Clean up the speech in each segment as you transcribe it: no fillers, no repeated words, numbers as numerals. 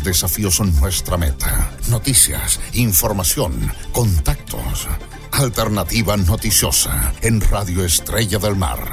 desafíos son nuestra meta. Noticias, información, contactos. Alternativa Noticiosa en Radio Estrella del Mar.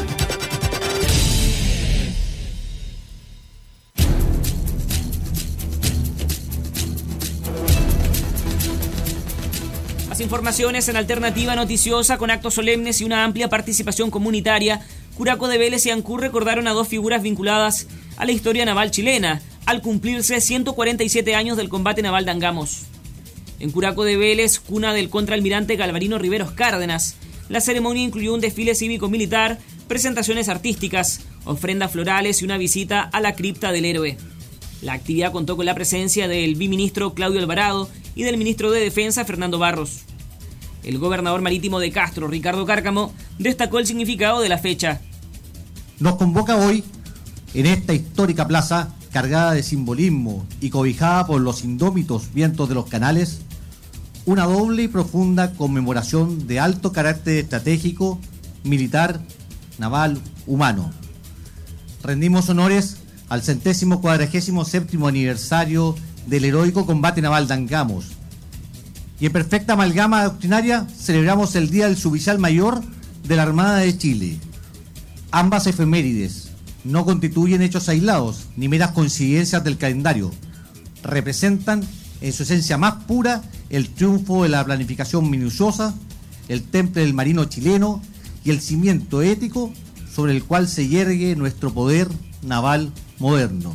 Más informaciones en Alternativa Noticiosa. Con actos solemnes y una amplia participación comunitaria, Curacó de Vélez y Ancud recordaron a dos figuras vinculadas a la historia naval chilena, al cumplirse 147 años del combate naval de Angamos. En Curacó de Vélez, cuna del contraalmirante Galvarino Riveros Cárdenas, la ceremonia incluyó un desfile cívico-militar, presentaciones artísticas, ofrendas florales y una visita a la cripta del héroe. La actividad contó con la presencia del viceministro Claudio Alvarado y del ministro de Defensa Fernando Barros. El gobernador marítimo de Castro, Ricardo Cárcamo, destacó el significado de la fecha. Nos convoca hoy, en esta histórica plaza, cargada de simbolismo y cobijada por los indómitos vientos de los canales, una doble y profunda conmemoración de alto carácter estratégico, militar, naval, humano. Rendimos honores al 147º aniversario del heroico combate naval de Angamos, y en perfecta amalgama doctrinaria celebramos el Día del Suboficial Mayor de la Armada de Chile. Ambas efemérides no constituyen hechos aislados ni meras coincidencias del calendario. Representan en su esencia más pura el triunfo de la planificación minuciosa, el temple del marino chileno y el cimiento ético sobre el cual se yergue nuestro poder naval moderno.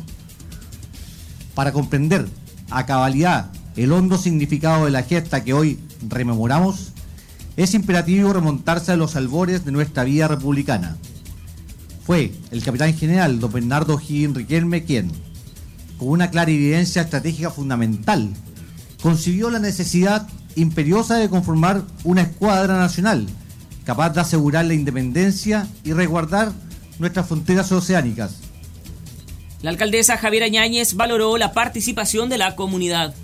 Para comprender a cabalidad el hondo significado de la gesta que hoy rememoramos, es imperativo remontarse a los albores de nuestra vida republicana. Fue el capitán general don Bernardo O'Higgins Riquelme quien, con una clara evidencia estratégica fundamental, concibió la necesidad imperiosa de conformar una escuadra nacional capaz de asegurar la independencia y resguardar nuestras fronteras oceánicas. La alcaldesa Javiera Yáñez valoró la participación de la comunidad.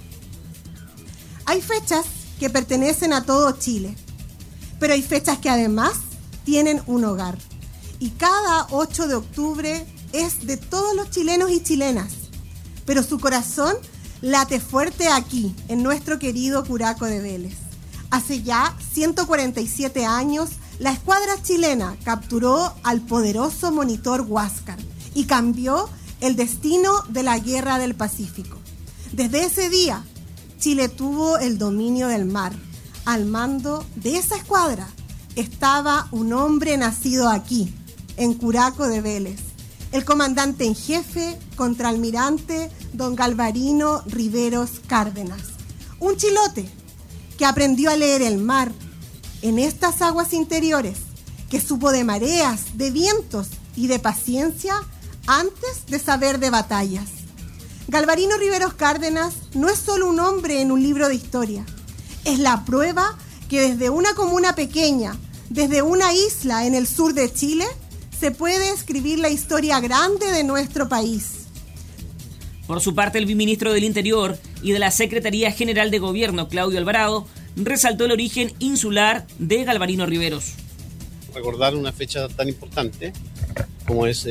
Hay fechas que pertenecen a todo Chile, pero hay fechas que además tienen un hogar. Y cada 8 de octubre es de todos los chilenos y chilenas, pero su corazón late fuerte aquí, en nuestro querido Curacó de Vélez. Hace ya 147 años, la escuadra chilena capturó al poderoso monitor Huáscar y cambió el destino de la Guerra del Pacífico. Desde ese día, Chile tuvo el dominio del mar. Al mando de esa escuadra estaba un hombre nacido aquí, en Curacó de Vélez, el comandante en jefe, contraalmirante don Galvarino Riveros Cárdenas. Un chilote que aprendió a leer el mar en estas aguas interiores, que supo de mareas, de vientos y de paciencia antes de saber de batallas. Galvarino Riveros Cárdenas no es solo un hombre en un libro de historia, es la prueba que desde una comuna pequeña, desde una isla en el sur de Chile, se puede escribir la historia grande de nuestro país. Por su parte, el viceministro del Interior y de la Secretaría General de Gobierno, Claudio Alvarado, resaltó el origen insular de Galvarino Riveros. Recordar una fecha tan importante como es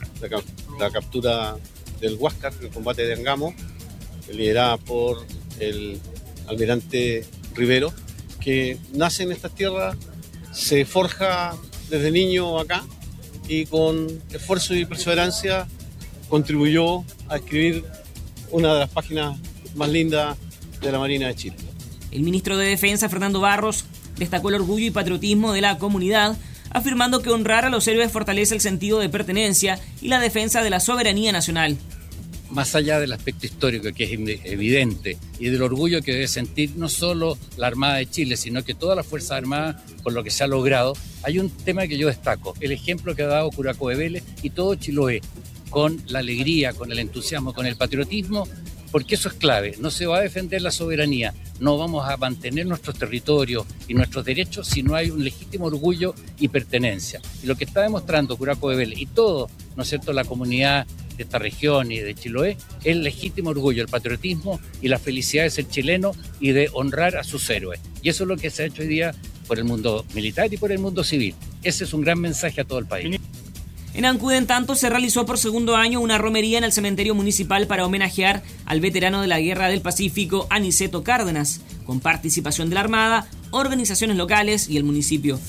la captura del Huáscar, el combate de Angamos, liderada por el almirante Rivero, que nace en estas tierras, se forja desde niño acá y con esfuerzo y perseverancia contribuyó a escribir una de las páginas más lindas de la Marina de Chile. El ministro de Defensa, Fernando Barros, destacó el orgullo y patriotismo de la comunidad, afirmando que honrar a los héroes fortalece el sentido de pertenencia y la defensa de la soberanía nacional. Más allá del aspecto histórico que es evidente y del orgullo que debe sentir no solo la Armada de Chile, sino que todas las Fuerzas Armadas por lo que se ha logrado, hay un tema que yo destaco, el ejemplo que ha dado Curacó de Vélez y todo Chiloé, con la alegría, con el entusiasmo, con el patriotismo, porque eso es clave. No se va a defender la soberanía, no vamos a mantener nuestros territorios y nuestros derechos si no hay un legítimo orgullo y pertenencia. Y lo que está demostrando Curacó de Vélez y todo, ¿no es cierto?, la comunidad de esta región y de Chiloé, es el legítimo orgullo, el patriotismo y la felicidad de ser chileno y de honrar a sus héroes. Y eso es lo que se ha hecho hoy día por el mundo militar y por el mundo civil. Ese es un gran mensaje a todo el país. En Ancud, en tanto, se realizó por segundo año una romería en el cementerio municipal para homenajear al veterano de la Guerra del Pacífico, Aniceto Cárdenas, con participación de la Armada, organizaciones locales y el municipio.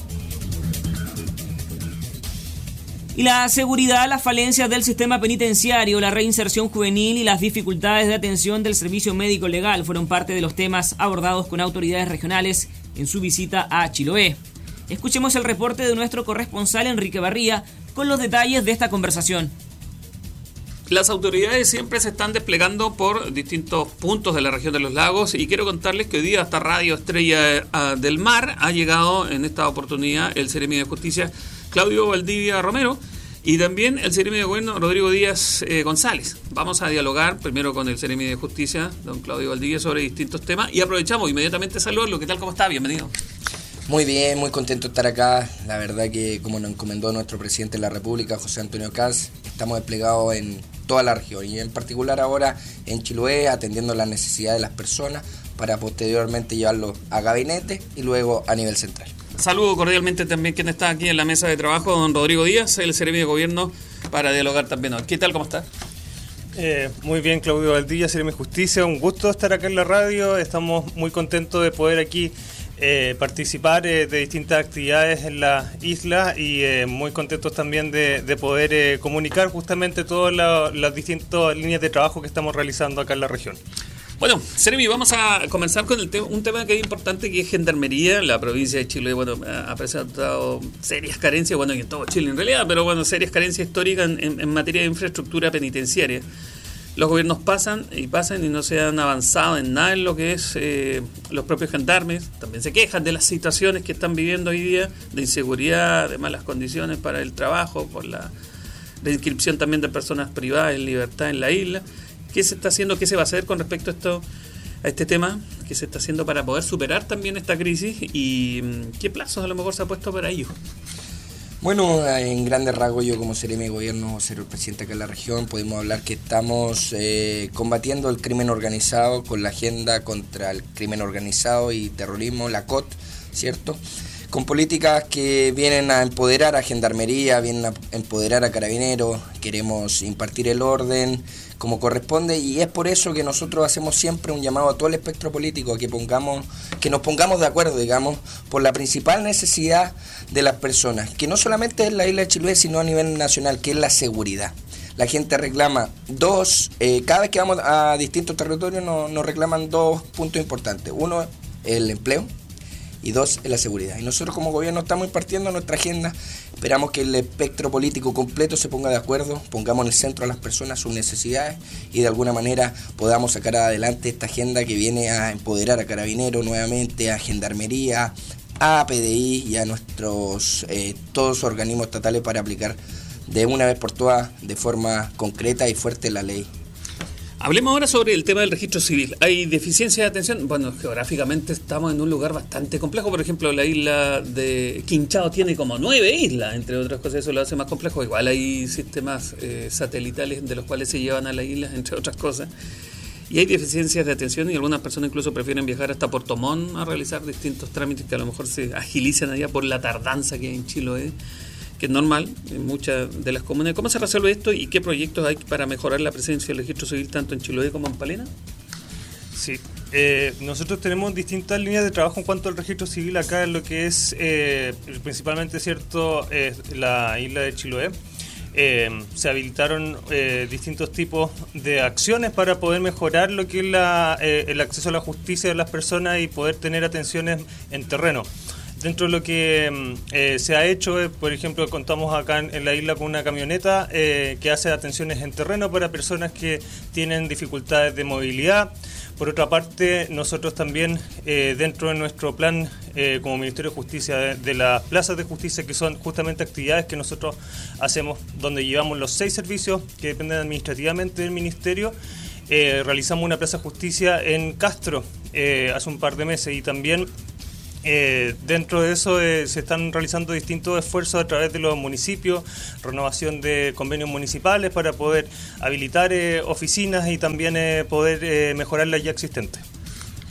Y la seguridad, las falencias del sistema penitenciario, la reinserción juvenil y las dificultades de atención del servicio médico legal fueron parte de los temas abordados con autoridades regionales en su visita a Chiloé. Escuchemos el reporte de nuestro corresponsal Enrique Barría con los detalles de esta conversación. Las autoridades siempre se están desplegando por distintos puntos de la región de los lagos y quiero contarles que hoy día hasta Radio Estrella del Mar ha llegado en esta oportunidad el Seremi de Justicia Claudio Valdivia Romero y también el Seremi de Gobierno Rodrigo Díaz González. Vamos a dialogar primero con el Seremi de Justicia, don Claudio Valdivia, sobre distintos temas y aprovechamos inmediatamente a saludarlo. ¿Qué tal? ¿Cómo está? Bienvenido. Muy bien, muy contento de estar acá. La verdad que, como nos encomendó nuestro presidente de la República, José Antonio Kast, estamos desplegados en toda la región y en particular ahora en Chiloé, atendiendo las necesidades de las personas para posteriormente llevarlo a gabinete y luego a nivel central. Saludo cordialmente también quien está aquí en la mesa de trabajo, don Rodrigo Díaz, el Seremi de Gobierno, para dialogar también hoy. ¿Qué tal? ¿Cómo está? Muy bien, Claudio Valdivia, Seremi de Justicia. Un gusto estar acá en la radio. Estamos muy contentos de poder aquí participar de distintas actividades en la isla y muy contentos también de poder comunicar justamente todas las distintas líneas de trabajo que estamos realizando acá en la región. Bueno, Seremi, vamos a comenzar con un tema que es importante, que es Gendarmería. La provincia de Chile, bueno, ha presentado serias carencias, bueno, y en todo Chile en realidad, pero bueno, serias carencias históricas en materia de infraestructura penitenciaria. Los gobiernos pasan y no se han avanzado en nada en lo que es los propios gendarmes. También se quejan de las situaciones que están viviendo hoy día, de inseguridad, de malas condiciones para el trabajo, por la inscripción también de personas privadas en libertad en la isla. ¿Qué se está haciendo? ¿Qué se va a hacer con respecto a este tema? ¿Qué se está haciendo para poder superar también esta crisis? ¿Y qué plazos a lo mejor se ha puesto para ello? Bueno, en grandes rasgos, yo como Seremi de Gobierno, ser el presidente acá en la región, podemos hablar que estamos combatiendo el crimen organizado con la agenda contra el crimen organizado y terrorismo, la COT, ¿cierto? Con políticas que vienen a empoderar a Gendarmería, vienen a empoderar a Carabineros, queremos impartir el orden como corresponde y es por eso que nosotros hacemos siempre un llamado a todo el espectro político que nos pongamos de acuerdo, digamos, por la principal necesidad de las personas, que no solamente es la isla de Chiloé, sino a nivel nacional, que es la seguridad. La gente reclama cada vez que vamos a distintos territorios nos reclaman dos puntos importantes. Uno, el empleo, y dos, es la seguridad. Y nosotros como gobierno estamos impartiendo nuestra agenda. Esperamos que el espectro político completo se ponga de acuerdo, pongamos en el centro a las personas sus necesidades y de alguna manera podamos sacar adelante esta agenda que viene a empoderar a Carabineros nuevamente, a Gendarmería, a PDI y a nuestros todos los organismos estatales para aplicar de una vez por todas de forma concreta y fuerte la ley. Hablemos ahora sobre el tema del registro civil. ¿Hay deficiencia de atención? Bueno, geográficamente estamos en un lugar bastante complejo. Por ejemplo, la isla de Quinchao tiene como 9 islas, entre otras cosas, eso lo hace más complejo. Igual hay sistemas satelitales de los cuales se llevan a las islas, entre otras cosas. Y hay deficiencias de atención y algunas personas incluso prefieren viajar hasta Puerto Montt a realizar distintos trámites que a lo mejor se agilizan allá por la tardanza que hay en Chiloé, que es normal en muchas de las comunas. ¿Cómo se resuelve esto y qué proyectos hay para mejorar la presencia del registro civil tanto en Chiloé como en Palena? Sí, nosotros tenemos distintas líneas de trabajo en cuanto al registro civil acá en lo que es principalmente cierto la isla de Chiloé. Se habilitaron distintos tipos de acciones para poder mejorar lo que es el acceso a la justicia de las personas y poder tener atenciones en terreno. Dentro de lo que se ha hecho, por ejemplo, contamos acá en la isla con una camioneta que hace atenciones en terreno para personas que tienen dificultades de movilidad. Por otra parte, nosotros también, dentro de nuestro plan como Ministerio de Justicia, de las plazas de justicia, que son justamente actividades que nosotros hacemos, donde llevamos los 6 servicios que dependen administrativamente del Ministerio, realizamos una plaza de justicia en Castro hace un par de meses y también dentro de eso se están realizando distintos esfuerzos a través de los municipios, renovación de convenios municipales para poder habilitar oficinas y también poder mejorar las ya existentes.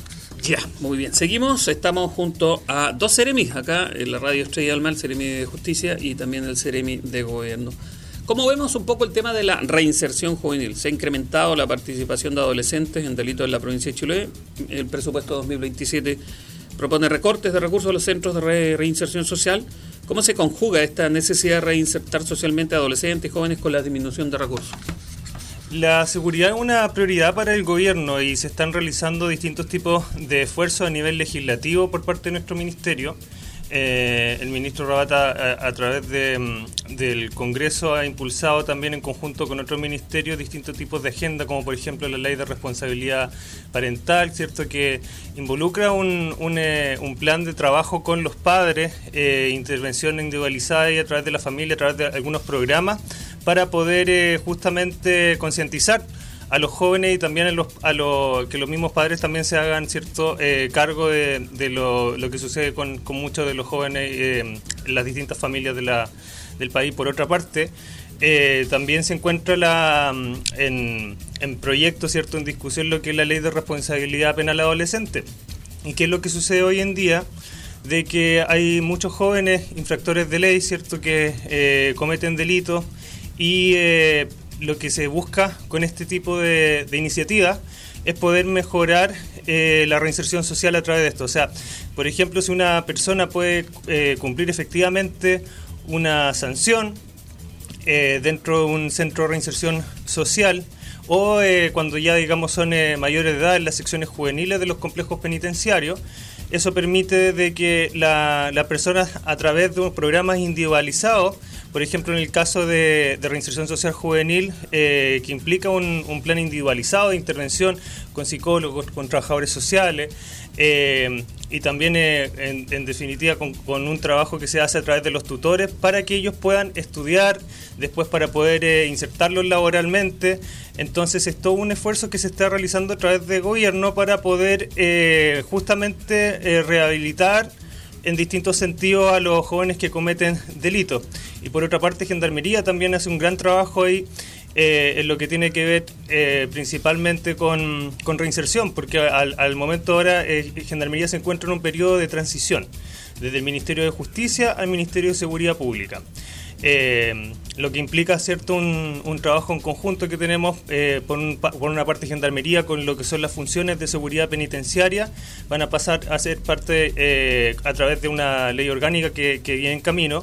Ya, muy bien. Seguimos, estamos junto a dos Ceremis acá en la radio Estrella del Mar, el Ceremi de Justicia y también el Ceremi de Gobierno. ¿Cómo vemos un poco el tema de la reinserción juvenil? Se ha incrementado la participación de adolescentes en delitos en la provincia de Chiloé. El presupuesto 2027 propone recortes de recursos a los centros de reinserción social. ¿Cómo se conjuga esta necesidad de reinsertar socialmente a adolescentes y jóvenes con la disminución de recursos? La seguridad es una prioridad para el gobierno y se están realizando distintos tipos de esfuerzos a nivel legislativo por parte de nuestro ministerio. El ministro Rabata a través del Congreso ha impulsado también en conjunto con otros ministerios distintos tipos de agenda, como por ejemplo la ley de responsabilidad parental, ¿cierto?, que involucra un plan de trabajo con los padres, intervención individualizada y a través de la familia, a través de algunos programas para poder justamente concientizar a los jóvenes y también que los mismos padres también se hagan cierto cargo de lo que sucede con muchos de los jóvenes en las distintas familias del país. Por otra parte, también se encuentra en proyecto, cierto, en discusión lo que es la ley de responsabilidad penal adolescente. ¿Y qué es lo que sucede hoy en día? De que hay muchos jóvenes infractores de ley, cierto, que cometen delitos y lo que se busca con este tipo de iniciativas es poder mejorar la reinserción social a través de esto. O sea, por ejemplo, si una persona puede cumplir efectivamente una sanción dentro de un centro de reinserción social o cuando ya, digamos, son mayores de edad en las secciones juveniles de los complejos penitenciarios, eso permite de que las personas a través de unos programas individualizados, por ejemplo, en el caso de reinserción social juvenil, que implica un plan individualizado de intervención con psicólogos, con trabajadores sociales, y también, en definitiva, con un trabajo que se hace a través de los tutores para que ellos puedan estudiar, después para poder insertarlos laboralmente. Entonces, es todo un esfuerzo que se está realizando a través del gobierno para poder justamente rehabilitar en distintos sentidos a los jóvenes que cometen delitos. Y por otra parte, Gendarmería también hace un gran trabajo ahí en lo que tiene que ver principalmente con reinserción, porque al momento ahora Gendarmería se encuentra en un periodo de transición, desde el Ministerio de Justicia al Ministerio de Seguridad Pública. Lo que implica, cierto, un trabajo en conjunto que tenemos por una parte Gendarmería con lo que son las funciones de seguridad penitenciaria, van a pasar a ser parte a través de una ley orgánica que viene en camino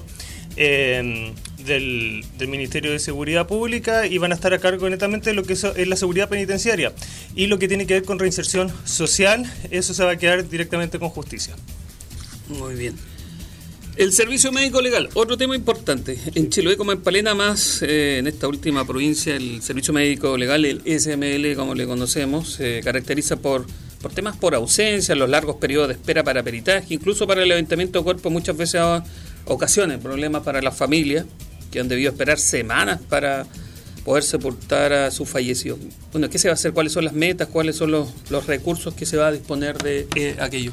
del Ministerio de Seguridad Pública y van a estar a cargo netamente de lo que es la seguridad penitenciaria, y lo que tiene que ver con reinserción social, eso se va a quedar directamente con justicia. Muy bien. El servicio médico legal, otro tema importante. En Chiloé como en Palena, más en esta última provincia, el servicio médico legal, el SML como le conocemos, se caracteriza por temas por ausencia, los largos periodos de espera para peritaje, incluso para el levantamiento de cuerpo, muchas veces ocasiones problemas para las familias que han debido esperar semanas para poder sepultar a su fallecido. Bueno, ¿qué se va a hacer? ¿Cuáles son las metas? ¿Cuáles son los recursos que se va a disponer de aquello?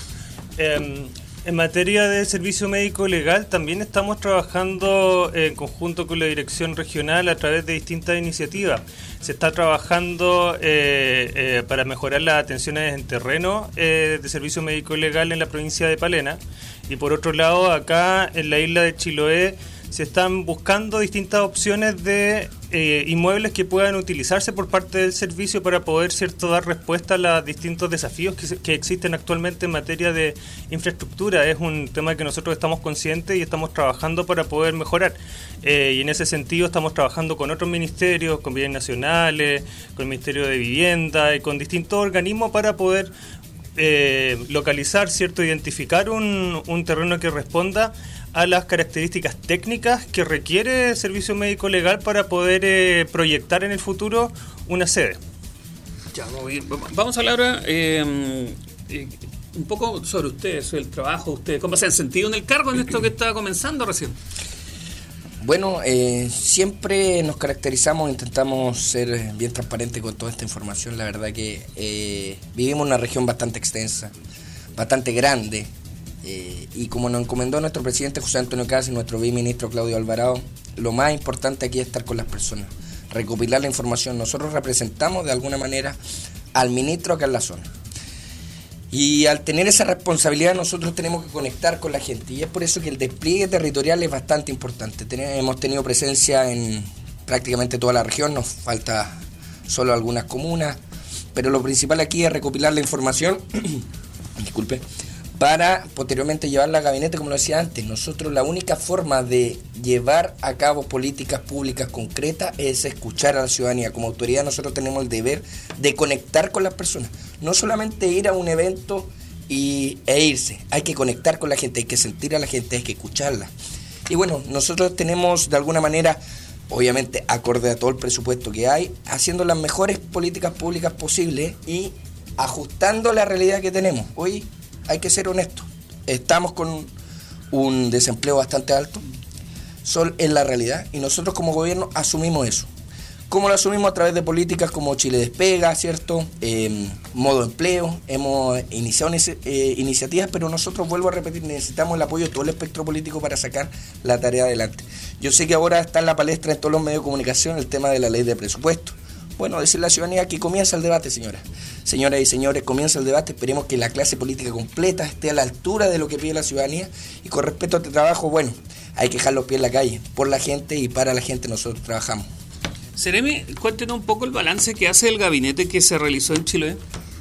En materia de servicio médico legal también estamos trabajando en conjunto con la Dirección Regional a través de distintas iniciativas. Se está trabajando para mejorar las atenciones en terreno de servicio médico legal en la provincia de Palena, y por otro lado acá en la isla de Chiloé se están buscando distintas opciones de inmuebles que puedan utilizarse por parte del servicio para poder, cierto, dar respuesta a los distintos desafíos que existen actualmente en materia de infraestructura. Es un tema que nosotros estamos conscientes y estamos trabajando para poder mejorar. Y en ese sentido estamos trabajando con otros ministerios, con bienes nacionales, con el Ministerio de Vivienda y con distintos organismos para poder localizar, cierto, identificar un terreno que responda a las características técnicas que requiere el servicio médico legal para poder proyectar en el futuro una sede. Ya, muy bien. Vamos a hablar ahora un poco sobre ustedes, sobre el trabajo de ustedes. ¿Cómo se han sentido en el cargo en esto que está comenzando recién? Bueno, siempre nos caracterizamos, intentamos ser bien transparentes con toda esta información. La verdad que vivimos en una región bastante extensa, bastante grande, y como nos encomendó nuestro presidente José Antonio Caz y nuestro viceministro Claudio Alvarado, lo más importante aquí es estar con las personas, recopilar la información. Nosotros representamos de alguna manera al ministro acá en la zona. Y al tener esa responsabilidad nosotros tenemos que conectar con la gente, y es por eso que el despliegue territorial es bastante importante. Hemos tenido presencia en prácticamente toda la región, nos falta solo algunas comunas, pero lo principal aquí es recopilar la información disculpe, para posteriormente llevarla al gabinete, como lo decía antes. Nosotros la única forma de llevar a cabo políticas públicas concretas es escuchar a la ciudadanía. Como autoridad nosotros tenemos el deber de conectar con las personas, no solamente ir a un evento e irse, hay que conectar con la gente, hay que sentir a la gente, hay que escucharla. Y bueno, nosotros tenemos de alguna manera, obviamente acorde a todo el presupuesto que hay, haciendo las mejores políticas públicas posibles y ajustando la realidad que tenemos. Hoy hay que ser honestos, estamos con un desempleo bastante alto, es la realidad, y nosotros como gobierno asumimos eso. ¿Cómo lo asumimos? A través de políticas como Chile Despega, ¿cierto? Modo empleo, hemos iniciado iniciativas, pero nosotros, vuelvo a repetir, necesitamos el apoyo de todo el espectro político para sacar la tarea adelante. Yo sé que ahora está en la palestra en todos los medios de comunicación el tema de la ley de presupuesto. Bueno, decirle a la ciudadanía que comienza el debate, señoras y señores, comienza el debate. Esperemos que la clase política completa esté a la altura de lo que pide la ciudadanía, y con respecto a este trabajo, bueno, hay que dejar los pies en la calle, por la gente y para la gente nosotros trabajamos. Seremi, cuéntenos un poco el balance que hace el gabinete que se realizó en Chiloé.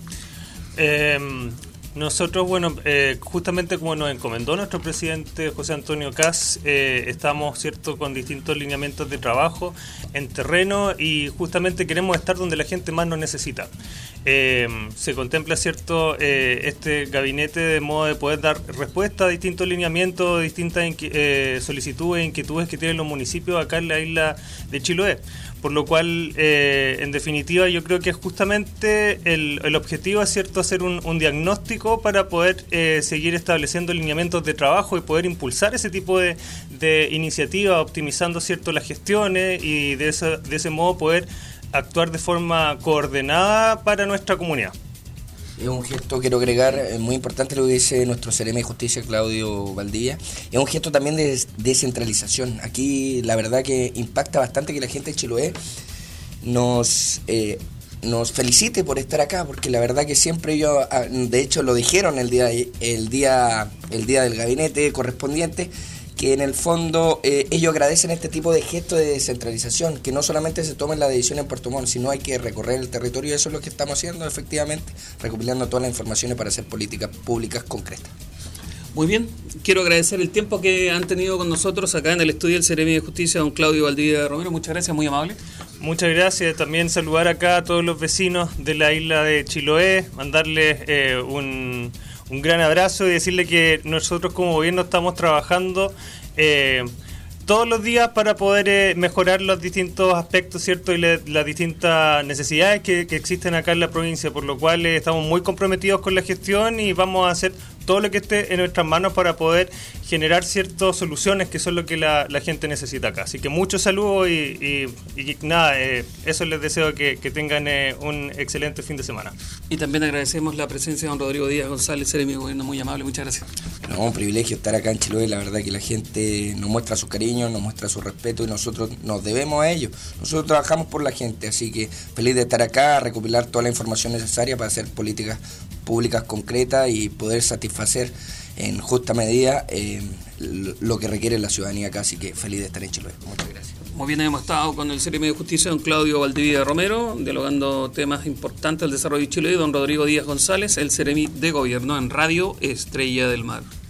Nosotros, bueno, justamente como nos encomendó nuestro presidente José Antonio Kast, estamos, ¿cierto?, con distintos lineamientos de trabajo en terreno, y justamente queremos estar donde la gente más nos necesita. Se contempla, ¿cierto?, este gabinete de modo de poder dar respuesta a distintos lineamientos, distintas solicitudes e inquietudes que tienen los municipios acá en la isla de Chiloé. Por lo cual, en definitiva, yo creo que justamente el objetivo es, ¿cierto?, hacer un diagnóstico para poder seguir estableciendo lineamientos de trabajo y poder impulsar ese tipo de iniciativas, optimizando, ¿cierto?, las gestiones, y de ese modo poder actuar de forma coordenada para nuestra comunidad. Es un gesto, quiero agregar, muy importante lo que dice nuestro Seremi de Justicia, Claudio Valdivia. Es un gesto también de descentralización. Aquí la verdad que impacta bastante que la gente de Chiloé nos felicite por estar acá, porque la verdad que siempre ellos, de hecho lo dijeron el día del gabinete correspondiente, que en el fondo ellos agradecen este tipo de gestos de descentralización, que no solamente se tomen la decisión en Puerto Montt, sino hay que recorrer el territorio, y eso es lo que estamos haciendo efectivamente, recopilando todas las informaciones para hacer políticas públicas concretas. Muy bien, quiero agradecer el tiempo que han tenido con nosotros acá en el estudio del Seremi de Justicia, don Claudio Valdivia Romero. Muchas gracias, muy amable. Muchas gracias, también saludar acá a todos los vecinos de la isla de Chiloé, mandarles un gran abrazo y decirle que nosotros como gobierno estamos trabajando todos los días para poder mejorar los distintos aspectos, ¿cierto?, y las distintas necesidades que existen acá en la provincia, por lo cual estamos muy comprometidos con la gestión y vamos a hacer todo lo que esté en nuestras manos para poder generar ciertas soluciones que son lo que la gente necesita acá. Así que muchos saludos y nada, eso les deseo que tengan un excelente fin de semana. Y también agradecemos la presencia de don Rodrigo Díaz González, Seremi de Gobierno, muy amable, muchas gracias. No, un privilegio estar acá en Chiloé, la verdad que la gente nos muestra su cariño, nos muestra su respeto, y nosotros nos debemos a ellos. Nosotros trabajamos por la gente, así que feliz de estar acá, recopilar toda la información necesaria para hacer políticas públicas concretas y poder satisfacer en justa medida lo que requiere la ciudadanía acá, así que feliz de estar en Chiloé. Muchas gracias. Muy bien, hemos estado con el Seremi de Justicia, don Claudio Valdivia Romero, dialogando temas importantes del desarrollo de Chiloé, y don Rodrigo Díaz González, el Seremi de Gobierno, en Radio Estrella del Mar.